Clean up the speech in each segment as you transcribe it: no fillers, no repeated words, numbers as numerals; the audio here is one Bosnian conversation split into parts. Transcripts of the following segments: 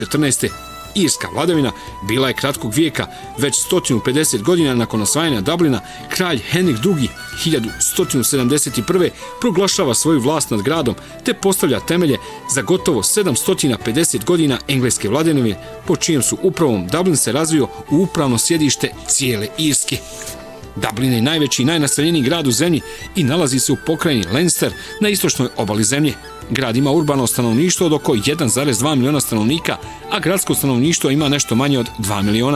14. Irska vladavina bila je kratkog vijeka, već 150 godina nakon osvajanja Dublina, kralj Henrik II 1171. proglašava svoju vlast nad gradom te postavlja temelje za gotovo 750 godina engleske vladavine, po čijem su upravom Dublin se razvio u upravno sjedište cijele Irske. Dublin je najveći i najnaseljeniji grad u zemlji i nalazi se u pokrajini Leinster na istočnoj obali zemlje. Grad ima urbano stanovništvo od oko 1,2 miliona stanovnika, a gradsko stanovništvo ima nešto manje od 2 miliona.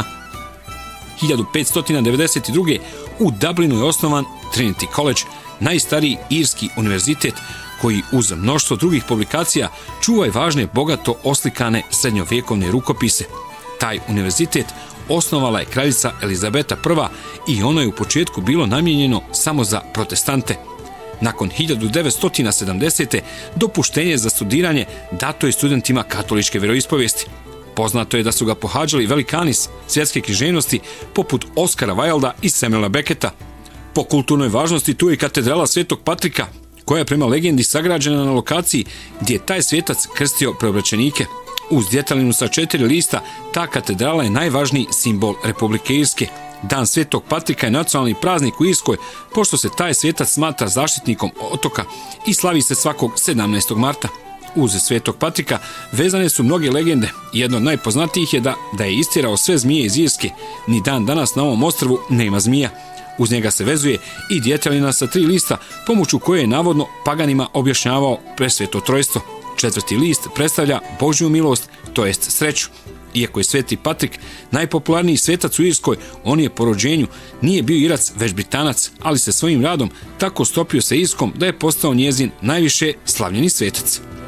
1592. u Dublinu je osnovan Trinity College, najstariji irski univerzitet koji uz mnoštvo drugih publikacija čuva i važne bogato oslikane srednjovjekovne rukopise. Taj univerzitet osnovala je kraljica Elizabeta I i ono je u početku bilo namijenjeno samo za protestante. Nakon 1970. dopuštenje za studiranje dato je studentima katoličke vjeroispovijesti. Poznato je da su ga pohađali velikani svjetske književnosti poput Oskara Wilda i Samuela Becketa. Po kulturnoj važnosti tu je katedrala Svetog Patrika, koja je prema legendi sagrađena na lokaciji gdje je taj svetac krstio preobraćenike. Uz djetelinu sa 4 lista, ta katedrala je najvažniji simbol Republike Irske. Dan Svetog Patrika je nacionalni praznik u Irskoj, pošto se taj svetac smatra zaštitnikom otoka i slavi se svakog 17. marta. Uz Svetog Patrika vezane su mnoge legende. Jedna od najpoznatijih je da je istjerao sve zmije iz Irske. Ni dan danas na ovom ostrvu nema zmija. Uz njega se vezuje i djetelina sa 3 lista, pomoću koje je navodno paganima objašnjavao presveto trojstvo. 4. list predstavlja Božju milost, to jest sreću. Iako je Sveti Patrik najpopularniji svetac u Irskoj, on je po rođenju nije bio Irac, već Britanac, ali se svojim radom tako stopio sa Irskom da je postao njezin najviše slavljeni svetac.